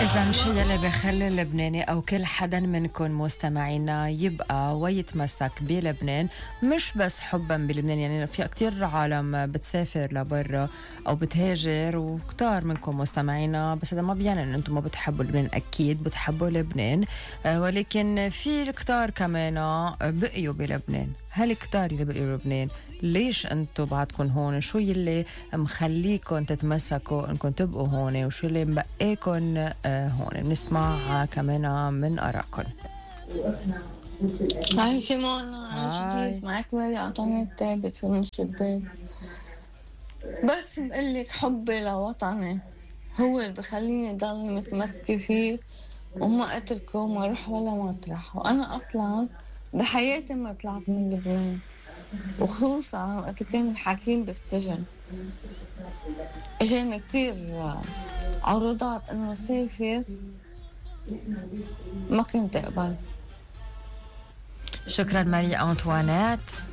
إذا شو يلي بخلي اللبناني أو كل حدا منكم مستمعينا يبقى ويتمسك بلبنان، مش بس حبا بلبنان. يعني في كتير عالم بتسافر لبرا أو بتهاجر، وكتار منكم مستمعينا، بس هذا ما بيعني إن أنتم ما بتحبوا لبنان. أكيد بتحبوا لبنان، ولكن في كتار كمان بقيوا بلبنان. هالكتار اللي بقيوا بلبنان ليش أنتم بعدكم هون؟ شو يلي مخليكم تتمسكوا إنكم تبقوا هون؟ وشو اللي مبقيكم هون؟ بنسمع كمان من آرائكم. هاي سيمون، عن هاي جديد معك مالي عطاني التابت من الشباك. بس بقلك حبي لوطني هو اللي بخليني ضل متمسكة فيه وما اتركه وما اروح ولا مطرح. وانا اصلا بحياتي ما طلعت من لبنان، وخصوصا وقت كان الحكيم بالسجن اجاني كتير عروضات انه سافر، ما كنت اقبل. شكرا ماري أنطوانيت.